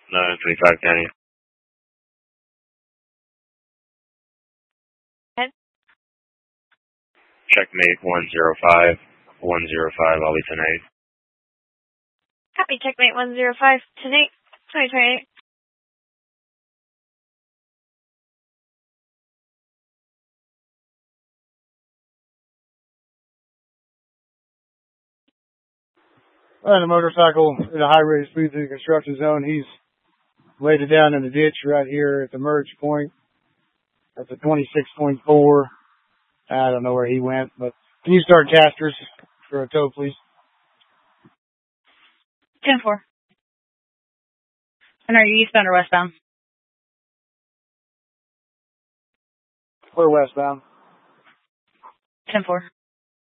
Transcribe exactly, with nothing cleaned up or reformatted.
nine twenty-five County. Head. Checkmate one zero five. one zero five, I'll be ten eight. Copy, checkmate one zero five, ten eight, twenty twenty-eight. On a motorcycle in a high rate of speed through the construction zone. He's laid it down in the ditch right here at the merge point. That's a twenty-six point four. I don't know where he went, but can you start casters for a tow, please? ten four. And are you eastbound or westbound? We're westbound. ten four.